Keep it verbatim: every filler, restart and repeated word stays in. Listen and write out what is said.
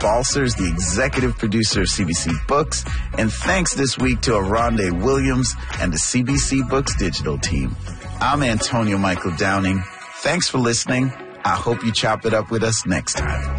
Balsers, the executive producer of C B C Books. And thanks this week to Aronde Williams and the C B C Books digital team. I'm Antonio Michael Downing. Thanks for listening. I hope you chop it up with us next time.